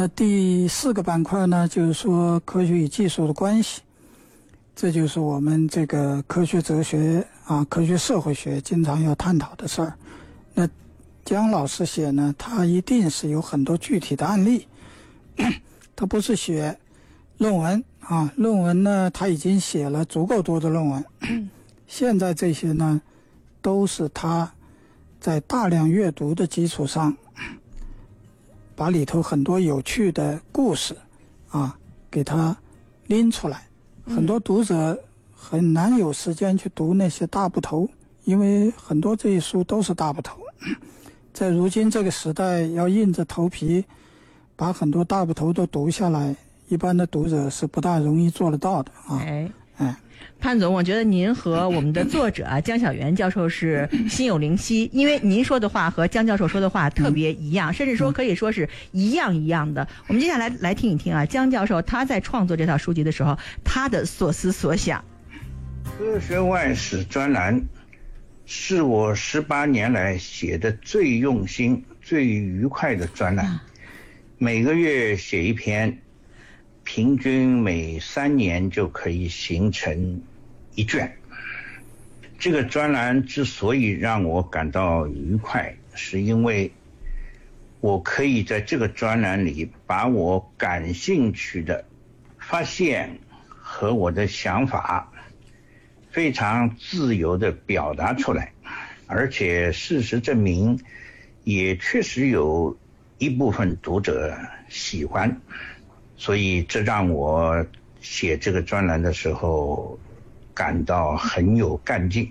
那第4个板块呢，就是说科学与技术的关系，这就是我们这个科学哲学科学社会学经常要探讨的事儿。那姜老师写呢，他一定是有很多具体的案例，他不是写论文论文呢他已经写了足够多的论文，现在这些呢都是他在大量阅读的基础上，把里头很多有趣的故事给他拎出来。很多读者很难有时间去读那些大部头，因为很多这些书都是大部头。在如今这个时代，要硬着头皮把很多大部头都读下来，一般的读者是不大容易做得到的潘总，我觉得您和我们的作者姜晓元教授是心有灵犀，因为您说的话和姜教授说的话特别一样，甚至说可以说是一样的。我们接下来听一听姜教授他在创作这套书籍的时候他的所思所想。 科学外史专栏是我18年来写的最用心最愉快的专栏，每个月写一篇，平均每3年就可以形成1卷。这个专栏之所以让我感到愉快，是因为我可以在这个专栏里把我感兴趣的发现和我的想法非常自由地表达出来，而且事实证明也确实有一部分读者喜欢，所以这让我写这个专栏的时候感到很有干劲。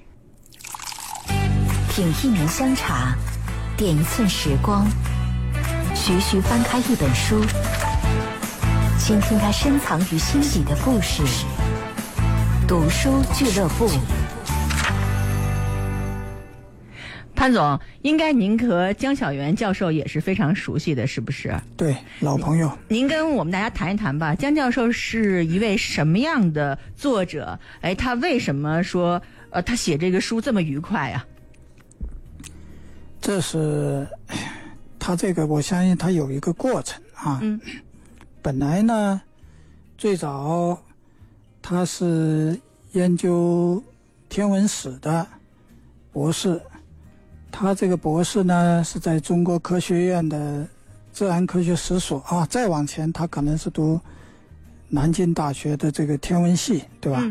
品一门香茶，点一寸时光，徐徐翻开一本书，倾听它深藏于心底的故事。读书俱乐部。 潘总，应该您和姜晓元教授也是非常熟悉的，是不是？ 对，老朋友。 您跟我们大家谈一谈吧，姜教授是一位什么样的作者？他为什么说他写这个书这么愉快啊？ 这是他这个，我相信他有一个过程本来呢，最早他是研究天文史的博士。他这个博士呢是在中国科学院的自然科学史所再往前他可能是读南京大学的这个天文系，对吧？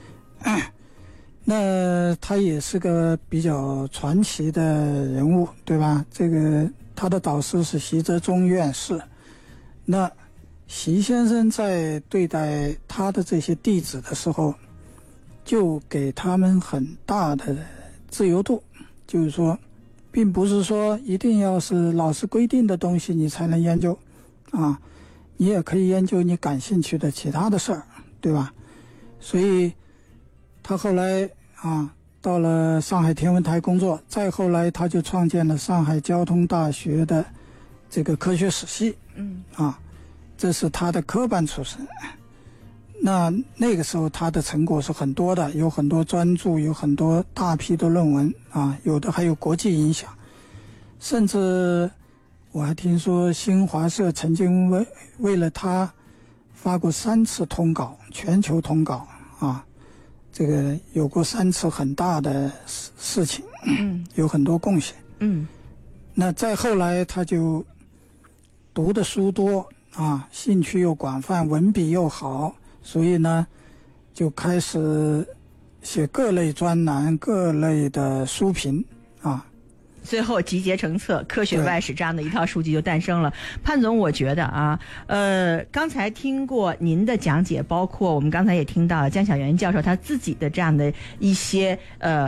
那他也是个比较传奇的人物，对吧？这个他的导师是习哲宗院士。那习先生在对待他的这些弟子的时候，就给他们很大的自由度，就是说并不是说一定要是老师规定的东西你才能研究你也可以研究你感兴趣的其他的事儿，对吧？所以他后来到了上海天文台工作，再后来他就创建了上海交通大学的这个科学史系这是他的科班出身。那个时候他的成果是很多的，有很多专著，有很多大批的论文有的还有国际影响，甚至我还听说新华社曾经为了他发过3次通稿，全球通稿这个有过3次很大的事情有很多贡献那再后来他就读的书多兴趣又广泛，文笔又好，所以呢就开始写各类专栏，各类的书评最后集结成册《科学外史》这样的一套书籍就诞生了。潘总，我觉得刚才听过您的讲解，包括我们刚才也听到了姜晓元教授他自己的这样的一些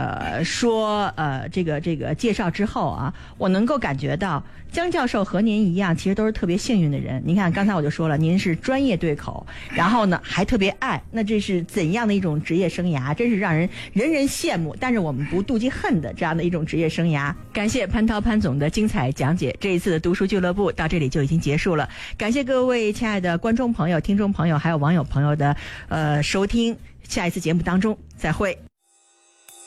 这个介绍之后我能够感觉到姜教授和您一样，其实都是特别幸运的人。您看，刚才我就说了，您是专业对口，然后呢还特别爱，那这是怎样的一种职业生涯？真是让人羡慕，但是我们不妒忌恨的这样的一种职业生涯。感谢潘涛潘总的精彩讲解，这一次的读书俱乐部到这里就已经结束了。感谢各位亲爱的观众朋友、听众朋友还有网友朋友的收听，下一次节目当中再会。